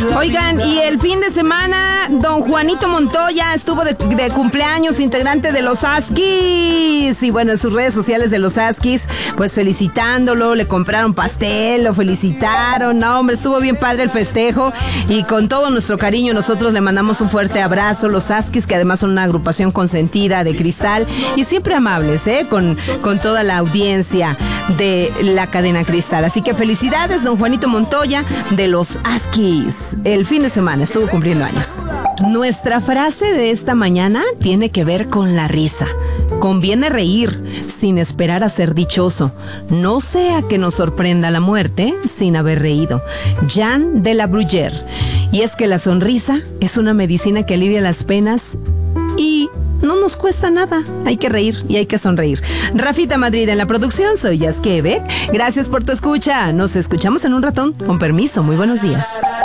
Oigan, y el fin de semana, don Juanito Montoya estuvo de cumpleaños, integrante de los Huskies. Y bueno, en sus redes sociales de los Huskies, pues felicitándolo, le compraron pastel, lo felicitaron. No, hombre, estuvo bien padre el festejo. Y con todo nuestro cariño, nosotros le mandamos un fuerte abrazo. Los Huskies, que además son una agrupación consentida de Cristal y siempre amables, con toda la audiencia de la cadena Cristal. Así que felicidades, don Juanito Montoya de los Huskies. El fin de semana estuvo cumpliendo años. Nuestra frase de esta mañana tiene que ver con la risa. Conviene reír sin esperar a ser dichoso. No sea que nos sorprenda la muerte sin haber reído. Jean de la Bruyère. Y es que la sonrisa es una medicina que alivia las penas y no nos cuesta nada. Hay que reír y hay que sonreír. Rafita Madrid en la producción. Soy Yasquebec. Gracias por tu escucha. Nos escuchamos en un ratón. Con permiso. Muy buenos días.